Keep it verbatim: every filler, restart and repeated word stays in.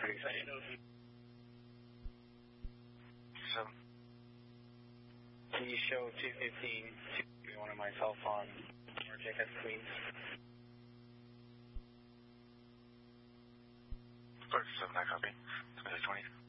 What do you say? So, can you show two fifteen to one of my cell phone tickets, please? Of course, seven, I copy. twenty.